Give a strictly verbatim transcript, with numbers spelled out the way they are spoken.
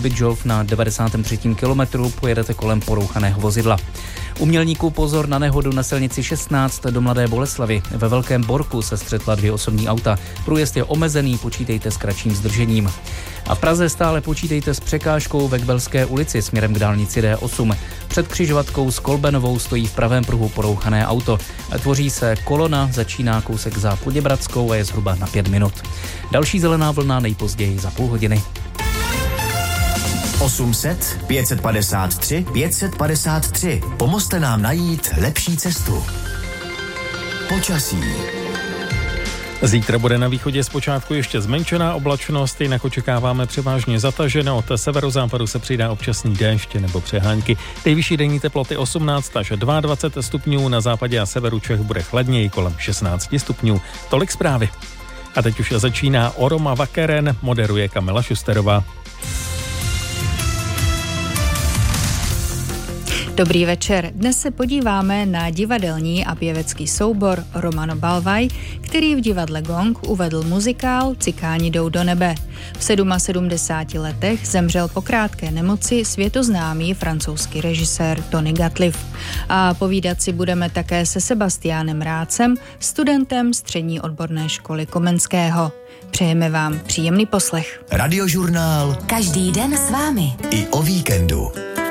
Bydžov na devadesátém třetím kilometru pojedete kolem porouchaného vozidla. U Mělníků pozor na nehodu na silnici šestnáct do Mladé Boleslavi. Ve Velkém Borku se střetla dvě osobní auta. Průjezd je omezený, počítejte s kratším zdržením. A v Praze stále počítejte s překážkou ve Kbelské ulici směrem k dálnici D osm. Před křižovatkou s Kolbenovou stojí v pravém pruhu porouchané auto. Tvoří se kolona, začíná kousek za Poděbradskou a je zhruba na pět minut. Další zelená vlna nejpozději za půl hodiny. osm set pět set padesát tři pět set padesát tři. Pomozte nám najít lepší cestu. Počasí. Zítra bude na východě zpočátku ještě zmenšená oblačnost, jinak očekáváme převážně zataženo. Od severozápadu se přidá občasný déšť nebo přehánky. Nejvyšší denní teploty osmnáct až dvacet dva stupňů, na západě a severu Čech bude chladněji kolem šestnáct stupňů. Tolik zprávy. A teď už začíná Oroma Vakeren, moderuje Kamila Šusterová. Dobrý večer. Dnes se podíváme na divadelní a pěvecký soubor Romano Balvaj, který v divadle Gong uvedl muzikál Cikáni jdou do nebe. V sedmdesáti sedmi letech zemřel po krátké nemoci světoznámý francouzský režisér Tony Gatliff. A povídat si budeme také se Sebastiánem Rácem, studentem střední odborné školy Komenského. Přejeme vám příjemný poslech. Radiožurnál. Každý den s vámi. I o víkendu.